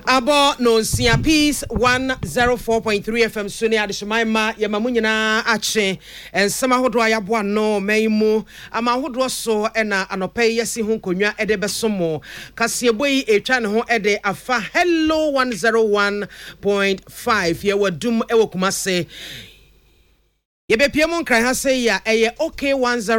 Abo no sia peace 104.3 FM Suni adishmaima ya mamunyina ache ensama hodo ayabo no meimu ama hodo so ena anope yesi hu konwa ede besomo kasieboyi etwa ne ho ede afa hello 101.5 ye wadum ewo kumase Yebe piemon krai ha say ya eye okay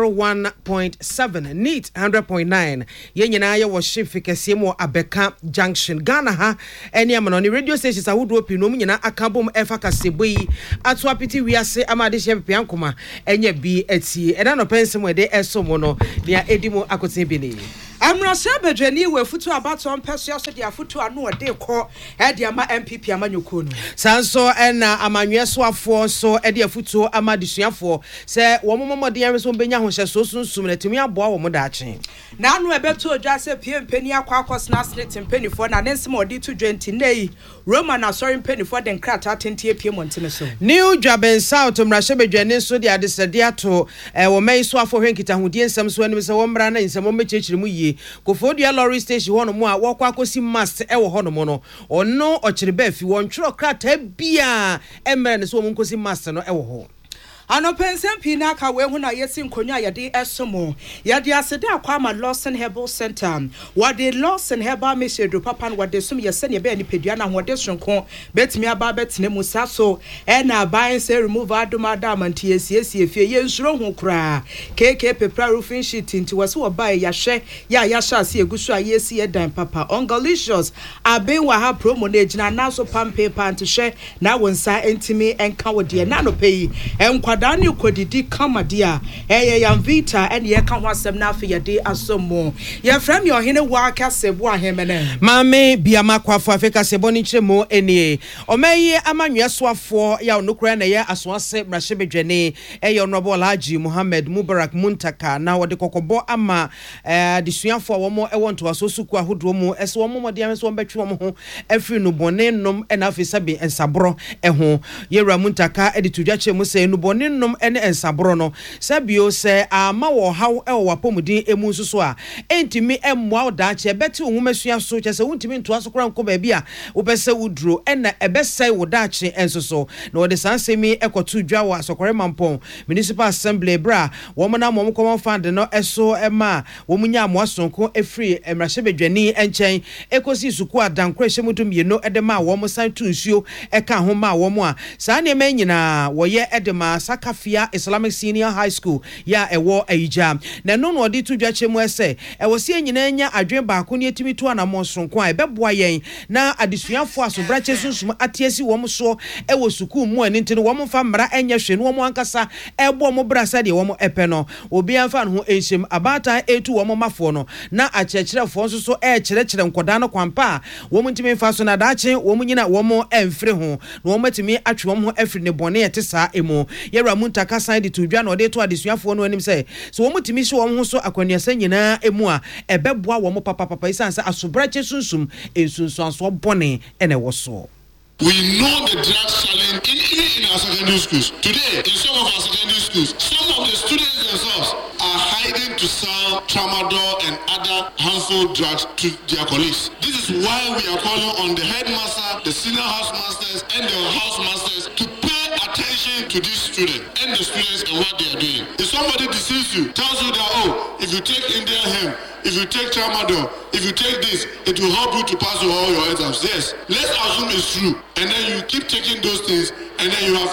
101.7 neat 100.9 ye nyina ye wo shift kese mo Abeka Junction Ghana ha eni amano ni radio stations ahudo pinom nyina akabom efa kaseboyi ato apiti wiase amade hye piankoma enye bi ati ena no pense mo de esomo no dia edimo akoten bi ni Amrasa bedwani we futu abaton peso so dia futu anu ode ko e dia ma MPP amanyoko no sanso ena amanweso afo so e dia futu amadisuafo se wo momode yan so benya ho hye so sunsum na timi aboa wo modache na anu ebeto odwa se pie mpani akwa na snit mpanifo na nensem odi to 20 nei Roman asori mpanifo den krata tentie pie montene so New Jaben South mrashe bedwani so dia desede ato wo meiso afo hwenkita hodie nsem so anim se wo mra na nsem mechechiri mu yi Kofodia lorry station hono mu a wokwa akosi mast ewo hono mo no ono ochireba fi won tworo krata bia emre ne so monkosi mast no ewo ho Ano pensem pina ka we hu na yesi nkonya yade esomo yade asede akwama Lawson Herbal Center wade Lawson Herbal Meshedo papa no wade sum yese ne be ni pedua na hode sonko betimi aba betene mu saso e na ban se remove adomada amanti yesiesie fie ye nsuro hu kra KK pepra roofing sheet nti wase wo bai ya hwe ya sha ase egusu a yesi edan papa ongalicious aben wa ha promo na ejina na so pampe pant hwe na wonsa entimi enka wode na no pei enkwa Dani kodidi kama dia yam vita ene ye ka ho asem na afi ye de asomo ye frem ye ohene wa kasebo ahemene mame biama kwafo afika sebo ni chemo enie omeyi amanwesoafo ya onokura na ye asoase mrahye bedwane ye honorable Alhaji Muhammad Mubarak Muntaka na wode kokobo ama disuafo wo mo ewonto asosuku ahodo mu ese wo mo mode am so betwe wo ho afri no bone nom ena afisa bi ensabro eho ye ra Muntaka editudwa chemu se no bone nom ene ensabro no sabio se ama wo haw e wo wapomudin emu nsuso a entimi emwa odache beti onwumasua so chese wuntimi ntoa so kora nko ba bia wopese wudro ena ebesai wodache ensoso na wode sansemi ekotu dwa wo asokore mampon municipal assembly bra wo mona mom common fund no eso ema wo munya amoasonko efri emrahye bedwani enchen ekosi suku adankro hyemudum yeno edema wo mo san tunsuo eka ho ma wo mo a saa ne ma nyina wo ye edema Sakafia Islamic Senior High School ya ewo aija na no no odi tudwa chemu ese ewo sie nyina nya adwen baako ne etimi to anamo sonko a ebeboa yen na adesuafo asobrache sunsum atiesi wo mo so ewo suku mu ani ntino wo mo fa mra enya hwe no wo mo ankasa ebo mo brasa de wo mo epe no obi anfa no ho enhyem abata etu wo mo mafo no na achechirefo nso so kyerechire nkoda no kwampa wo mo ntimi fa so na daache wo mo nyina wo mo emfre ho na wo matimi atwe wo mo afri ne bone etesa emu Yera Muntaka sign to dwa na ode to adesuafo no anim say so wo mutimi hye wo ho so akwanuasa nyina emu a ebeboa wo mo papa isansa asobrache sunsum ensunsuanso bone ene wo so We know the drug challenge in our secondary schools. Today, in some of our secondary schools, some of the students themselves are hiding to sell tramadol and other harmful drugs to their colleagues. This is why we are calling on the headmaster, the senior housemasters, and the housemasters to pay attention to these students and the students and what they are doing. If somebody deceives you, tells you that, oh, if you take Indian hemp, if you take tramadol, if you take this, it will help you to pass all your exams. Yes, let's assume it's true. And then you keep taking those things, and then you have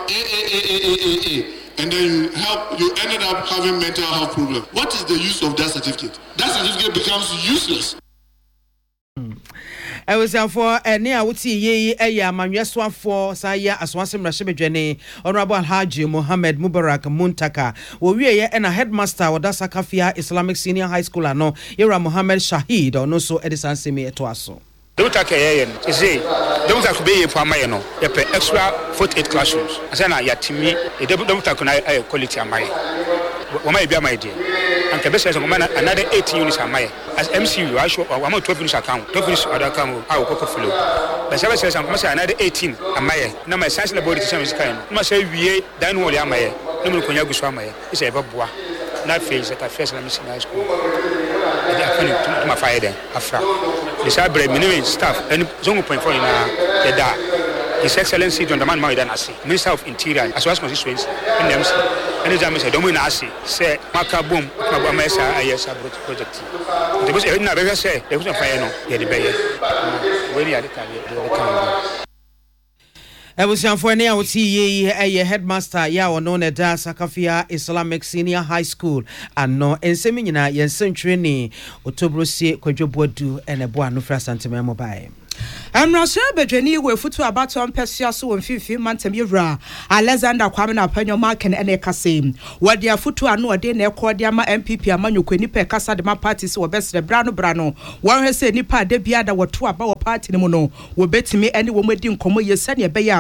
A. And then you ended up having mental health problems. What is the use of that certificate? That certificate becomes useless. I was for ene a wuti ye eya amanwesoafo saya aswase mrahye bedwane honorable Alhaji Muhammad Mubarak Muntaka wo wieye ena headmaster woda Sakafia Islamic Senior High School ano Yera Muhammad Shahid ono so edisan semi eto aso Dr. Kayen is a Dr. Kubeye for my no extra 48 classrooms asana yatimi e Dr. Kuna quality amai wama be my dear and kabesa so another 18 units amai as MCU I show wama 12 units account 12 units other account I will go flow but say say another 18 amai na my science laboratory service kind na say wie dan wole amai na mo konya gusu amai is e beboa na face at first let me see high school the afternoon to my fire then after the sabre minimum staff and 0.4 in the da His Excellency John Dramani Mahama Danasi, Minister of Interior, as well as constituency, and MC. And the James said, Dominasi, say, Makaboom, Mabamesa, IS project. The was a never say, there was a fire, no, the bay. When you had the Ebusianfo ne a woti ye headmaster ya ono ne da Sakafia Islamic Senior High School ano ensemi nyina yensentwe ne Otobrosie Kwadwobodu ene bo anu fra santeme mobile. Amrasha bedwani we futu abato mpesua so wonfifi mantem yewra Alexander Kwame na panyo marken ene kase wode afutu anu ode na ekode ama MPP amanyokwa nipa kasa de ma party so wobesre brano won hwese nipa de bia da woto aba wo party ne mu no wobetimi ene wo madi nkomo yesa ne beya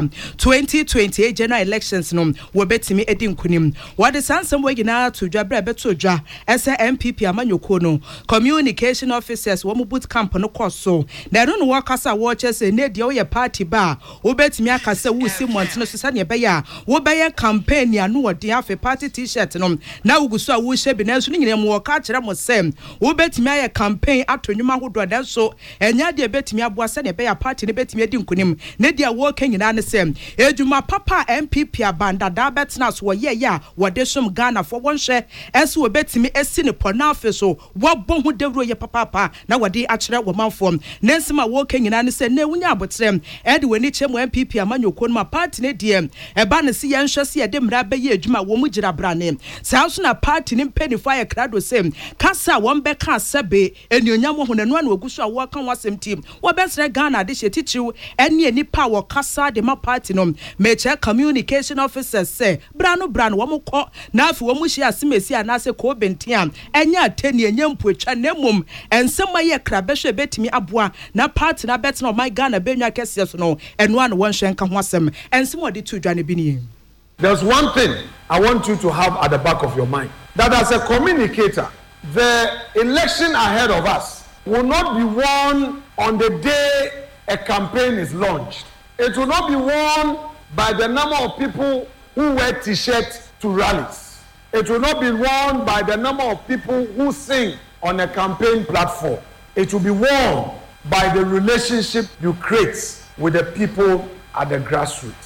2028 general elections no wobetimi edi nkunim wode sansem wagina to dwa bra beto dwa ese MPP amanyokwa no communication officers wo mu boot camp no koso na no wakasa watch say ne de ye party ba wobetimi akase wusi montino so sane be ya wo be ye campaign ya no wode afi party t-shirt no na wuguso a wo hye bi na so nyine mo ka kire mo sem wobetimi aye campaign atonyuma hodo da so enya de betimi aboa sane be ya party ne betimi adi nkunim ne de wo ka nyina ne sem ejuma papa MPP abanda da betna so ye ya wode som Ghana for won hye ese wobetimi esi ne pona afi so wo bo ho dewro ye papa na wode akire wo manfom nensema wo ka nyina ne se ne wunya abotrem ede wani chemu MPP amanyoko no party ne de eba ne se yenhwe se ede mra be ye adwuma wo mu gira brane sanso na party ne mpenifo aye krado sem kasa won be ka sebe enuonyam ho ne no na oguso a wo kan wasem team wo besre Ghana de hyetichiw ene nipa wo kasa de ma party no meche communication officers say brano wo mo kɔ na afi wo mu hye asemesi anase ko bentiam enya ateni enyampu atwa na mum ensem aye krabehwe betimi aboa na party na bet no my Ghana benwa kese so no eno an won hwenka ho asem ensem odi to dwane bi ni. There's one thing I want you to have at the back of your mind, that as a communicator, the election ahead of us will not be won on the day a campaign is launched. It will not be won by the number of people who wear t-shirts to rallies. It will not be won by the number of people who sing on a campaign platform. It will be won by the relationship you create with the people at the grassroots.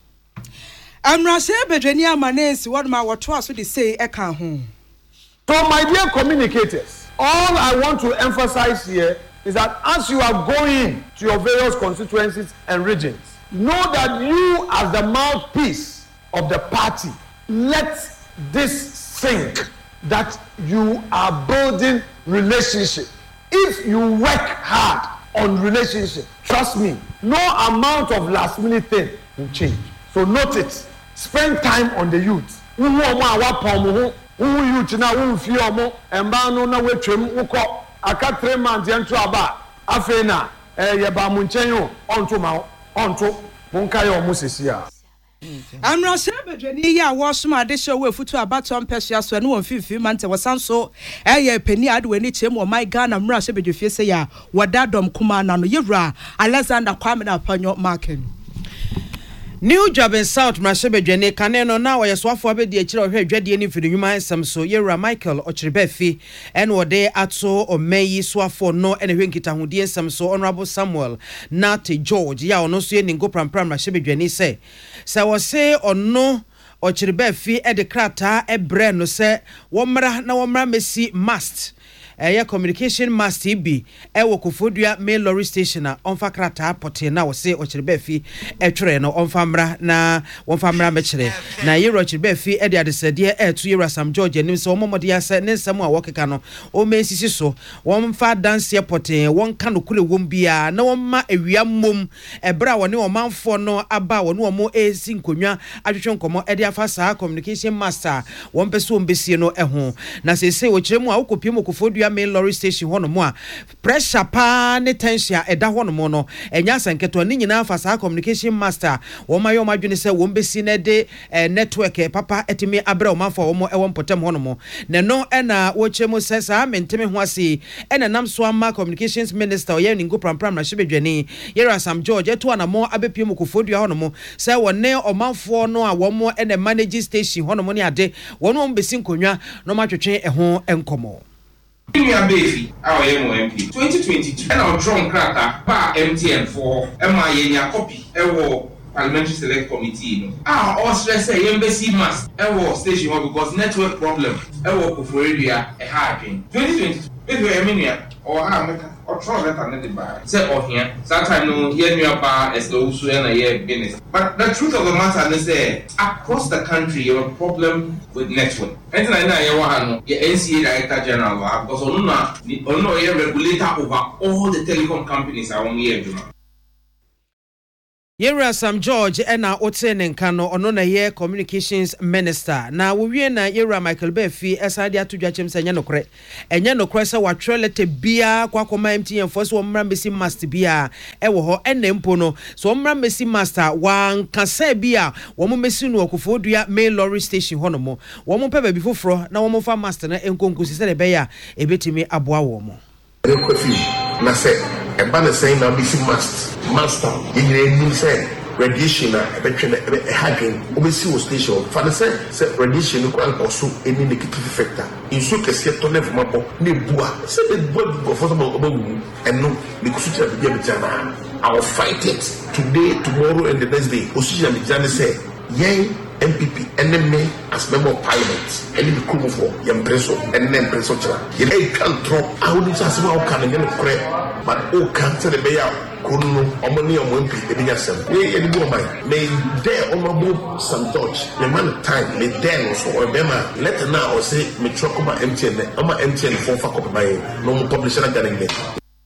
Amrashe bedwani amanesi what ma woto aso de say eka ho. So my dear communicators, all I want to emphasize here is that as you are going to your various constituencies and regions, know that you as the mouthpiece of the party, let this sink that you are building relationship. If you work hard on relationship, trust me, no amount of last minute thing will change. So note it. Spend time on the youth. Youth na feel omo emba no na wetwem ukọ aka 3 months ento aba afena ye ba mu nchen yo onto ma onto monka ye omo sesia. Amrashe bedwani ya wo soma de hye we futu abato mpesua so ne won fifi mante wasanso eye pani ade wani chem o my Ghana mrashe bedwefie se ya wadadom kuma na no yewra Alexander Kwame na panyo marken. New job in South Mrashebedwane kaneno na wayeswafo abedi akire ohwe adwade ni fidunwuma ensem so Yewra Michael Ochiribefi en wode ato omeyi swafo no ene hwenkita hodi ensem so Honorable Samuel Nate George ya ono so ye ningo prampram Mrashebedwane se wose ono Ochiribefi ede krata ebre no se womra na womra mesi must communication must be ewo Kofodua main lorry station onfa krata pote na wose Ochiribefi etwere no onfa mra na onfa mra mechire na Yewra Ochiribefi ede adesede etu Yewra Sam George nim se omomode ase ne nsam a wokeka no o mesisi so wonfa dance pote wonka no kule wom bia na wonma ewia mom ebra woni omanfo no aba woni omo esi nkonwa atwetwe nkomo ede afa saa communication master wonpeso ombesie no eho na sese wokyeremu a wokopiem Kofodua main lorry station hono mo a pressure pa ne tension eda hono mo no enya sanketo ni nyina fa saa communication master wo mayo madwene se wo mbesi na de network papa etimi abra wo manfo wo ewo mpotem hono mo ne no ena wo kyeremu se saa menteme ho ase ena nam so ama communications minister oye ningo prampram na Mrashebedwane Yewra Sam George eto ana mo abepiem Kofodua hono mo se wo ne omanfo no a wo mo ena manage station hono mo ne ade wo no mbesi nkonwa no matwetwe eho enkomo. Nua Befi, our MP, 2022, and our drum cracker, MTN for MIA copy, Parliamentary Select Committee. All stress a embassy must station because network problem. For area a hard 2022. If you are or try that buy. Say or here, sometimes no year bar as those who are a business. But the truth of the matter is across the country you have a problem with network. And I know your NCA Director General because no regulator over all the telecom companies are on here. Yera Sam George ena ote nka no ono na ye communications minister na wowie na Yera Michael Befi esade atodwa chem se enye nokre se watwelete bia kwakoma MTN for so mmra mesi master bia ewo ho ena mpo no so mmra mesi master wan kasa bia wo mo mesi no okofodua main lorry station ho no mo wo mo peba bi foforo na wo mo fa master na enkonkosi se de beya ebetimi aboa wo mo na say eba na say na mesi master you say radiation na ebetwe hadwen obesi wo station fa na say radiation ko also any negative factor inso kese to level mabo na bua say the body go for some obawu eno because it be jana I will fight it today tomorrow and the next day osija me jana say yen MPP enemy as member of parliament any be cool for yam preso and then preso chara ye can drop I would just say how can get correct but all can tell the bear kunu omoni ompi edinyasem we edi bo mai may there honorable Sam George the man time me there so obema let now or say me trokoma MTN for fa copy my no publisher gathering me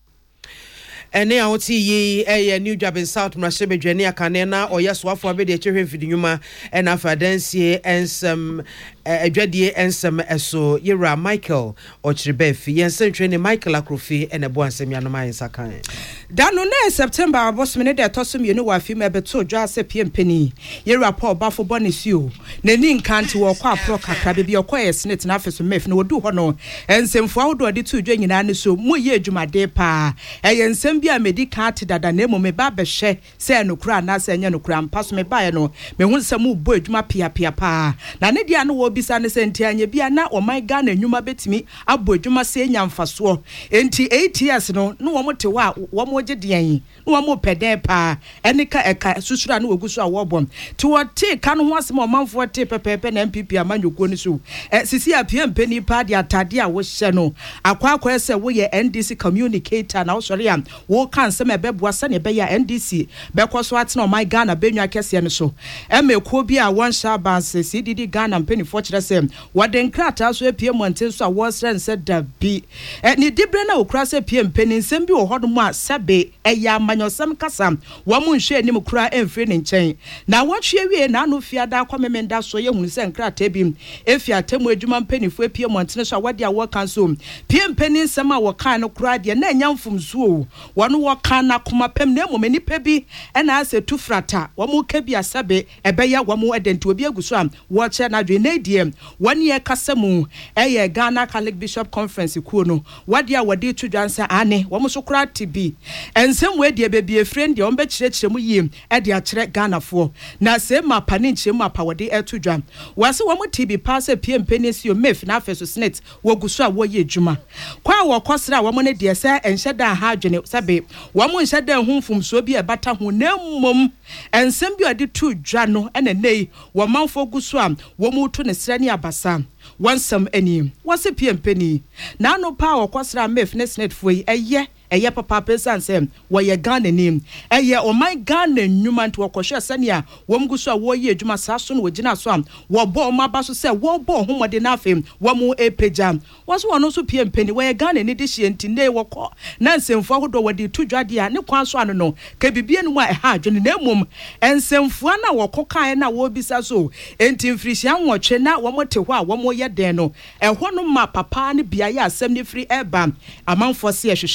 ene a oti yi New Job in South Mrashebedwane akane na oyaswafo abede chehwe fidinwuma ena fadansie ensem adwadie ensem eso Yera Michael Ochribefi yensentwe ne Michael Akrofi ene bo ansem yanoma yensakan dano na September abosmene de tosum yenu wa fi mebeto dwa se piempeni Yera Paul bafo bonisio nani nkanti wo kwa pro kakra be bi okoye snit na afeso mef na wodu ho no ensemfo awodo de tu dwa nyina ne so mu ye adwumade pa eyensem bi a medical dada na emo me ba behye se enokura na se enye nokura mpaso me ba ye no me hu se mu bo adwuma pia pa na ne dia no wo bisa ne se ntianye bia na o my Ghana enwuma betimi abo adwuma se enya mfaso enti 8 years no no wo mote wa wo mo gedian no wo mo pede pa enika eka susura no wogu so a wo bom ti wo te ka no ho asem o manfo te pepepe na MPP amanyoko ni so sisi apia mpeni pa de atade a wo hye no akwa ese wo ye NDC communicator na wo sori am wo kan se mebeboa se ne be ya NDC be koso atena o my Ghana benwa kese ne so emeko bi a won sha banse CDD Ghana mpeni fo kire se woden krata so apie monten so a wo sren se da bi ni dibre na okura se apie mpeni nsem bi wo hodom a sebe eya manyosem kasa wo mu nhwe anim kura emfre ne nchen na wotwe wie na no fiada kwamemenda so ye hunu se nkrata bi efi atemu adwuma mpeni fo apie monten so a wode a wo kan so pie mpeni nsem a wo kan no kura de na enya mfumsuo wano wakana kuma pem na emome nipa bi ena ase tu frata wamu ka bi asabe ebeya wamu edenti obi aguso am wo che na dwe na die wani ye kasemu eye Ghana Catholic Bishop Conference kuo no wade a wade tu dwansa ane wamu so kura tibi ensem we die bebie friend de ombe kirekire mu yim e de akire Ghana fo na se ma pane nkyire mu apa wade etu dwan wase wamu tibi pass pie mpenisi o mef na afeso snit wo guso a wo ye dwuma kwa wo kosra wamu ne de se enhyeda ha adwene sabe wamu nhyeda hunfum so bi e bata ho na mmom ensem bi ade tu dwa no ene nei wo manfo guso am wo mu to ne sra ni abasa wansam ani wase pie mpeni na no pa wo kosra mef ne snit fo yi eye papa pesan sem wo ye Ghana nim eye o my Ghana nnwuma nto wokɔhwɛ sɛnea wɔm gu so a wo ye adwuma saa so no wogina so am wo bɔ o maba so sɛ wo bɔ homode na afem wo mu epagya wo so wono so pie mpeni wo ye Ghana ni de hye ntinde wokɔ na nsemfo ahodo wo de tu dwade a ne kwan so ano no ka bibie no a ɛha adwene na mmom ensemfo na wokɔ kan na wo bisa so enti mfirihia nwɔtwe na wo mote hɔ a wo mo ye den no ɛhɔ no ma papa ne biaye asɛm ne firi eba amanfo se ɛhwehwe aso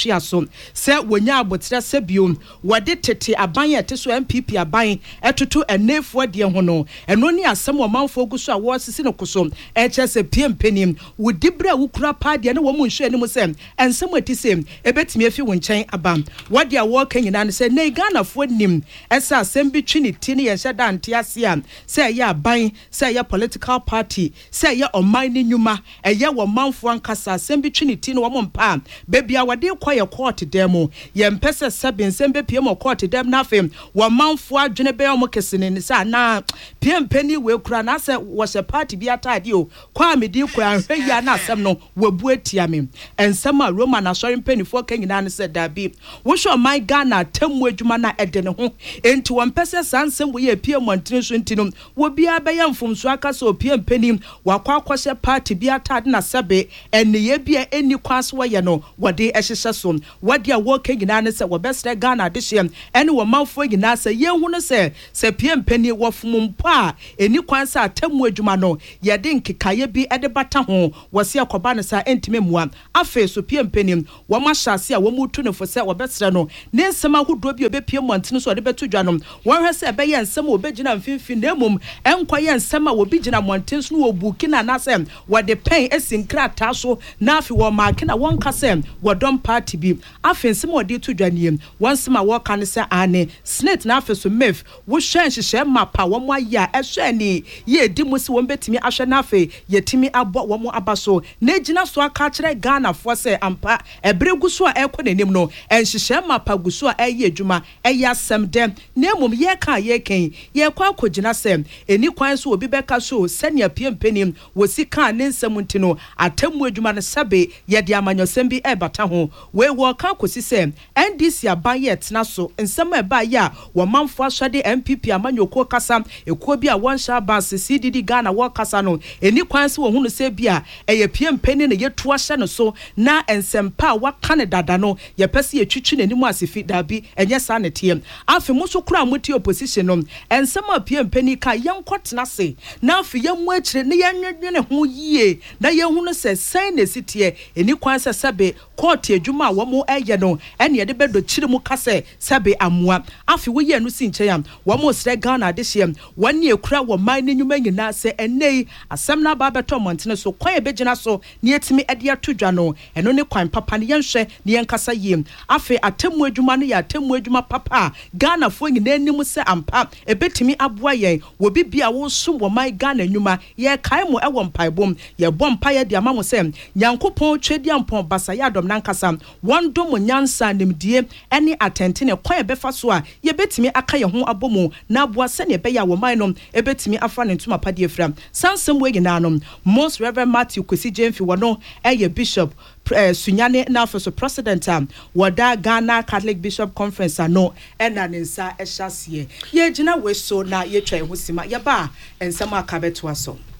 so se wonya abotre se biom wode tete aban ete so MPP aban etoto enefo de ho no eno ni asem wo manfo gu so a wo sisi no koso e che se piempenim wodi bra wukura pa de ne wo mu nhwe ni mu se ensem atise ebetimi afi wo nchen aba wode a wo kanyina ne se ne Ghana fo nim esa asem bi twi ne ti ne ye hyeda ante ase a se ye aban se ye political party se ye oman ni nyuma eye wo manfo ankasa asem bi twi ne ti no wo mpa bebia wode koye court dem ye mpese sebe nsem be pie mo court dem na afem wo manfo adwene be o mo kesene ne sa na piempeni we kura na se wo se party bi atade o kwa me di kwa ahwe ya na asem no wabu atia me ensem a Roman asori mpenifo kanyina ne se dabi wo hwe my Ghana tamu adwuma na ede ne ho enti wo mpese sansem wo ye pie mo ntene so ntino wo bia be ya mfomso aka so piempeni wakwa akwose party bi atade na sebe ene ye bia eni kwaso wo ye no wode ehyehyɛ so wode a wo kanyina ne se wo besre Ghana de hye ene wo manfo nyina se ye hu no se piempeni wo fomumpo a eni kwansa atamu adwuma no ye de nkekaye bi ede bata ho wo se akoba ne sa entime mua afa so piempeni wo mahyase a wo mutu ne fo se wo besre no ne nsema hodo bi obepie montene so de beto dwa no wo hwe se be ye nsema obegina mfimfi na emum enkoye nsema wo bi gina montene so wo bukina na se wo de pen esinkrata so na afi wo makina won ka se wo dom party bi afa nsema wo de to dwa ne won sema wo ka ne se ane snake na afa so mef wo hwe nhyehyɛ mapa wo mo aya ehwe ni ye di mu se wo betimi ahwe na afa yetimi abo wo mo aba so na gina so aka kire Ghana fo se ampa ebregu so a ekɔ nanim no nhyehyɛ mapa gu so a eye adwuma eye asem dem na emum ye ka ye ken ye kwa akogina se eni kwan so obi beka so senia piempenim wo sika ne nsem ntino atamu adwuma ne sabe ye de amanyosem bi ebata ho we wo ka kosi se NDC abaye tena so nsem eba ya wo manfo asode MPP amanyoko kasa ekuo bi a won sha bas CDD Ghana wo kasa no eni kwan so wo hunu se bia eye piempeni ne yetu ahye no so na ensempa wa Canada no ye pese ye twitwi nani mu asefi dabi enye sa ne tiem afi mo so kura mo ti opposition no ensem a piempeni ka yenkotena se na afi ye mu akire ne yenwedwene ho yie na ye hunu se sen ne sitie eni kwan se sebe court adwuma wo mo eye no ene ye de bedo kire mu kase sebe amoa afi wo ye no si nche yam wo mo sre Ghana de hye wani ekura wo man ne nyuma nyina se enei asem na ba beto montene so kwan ebegina so ne etimi ede atodwa no eno ne kwan papa ne yenhwe ne yenkasa yiem afi atemu adwuma no ya atemu adwuma papa Ghana fo nyina anim se ampa ebetimi aboa yen wo bibia wo som wo man Ghana nyuma ye kai mo ewo mpaibom ye bom pa ye de ama mo se Nyankopɔn twedi ampon basa ya dom nankasa wondo mo nyansa nimdie ene atente ne kwan ebefa so a ye betimi aka ye ho abomu na aboa se ne be ya wo man no ebetimi afa ne ntuma pade afram sansem we nyina no Most Reverend Matthew Kwesi Jemfi wono eye Bishop Sunyane na for president wada Ghana Catholic Bishop Conference ano ena nensa ehyasie ye gina we so na ye twa ho sima ye ba ensema akabeto aso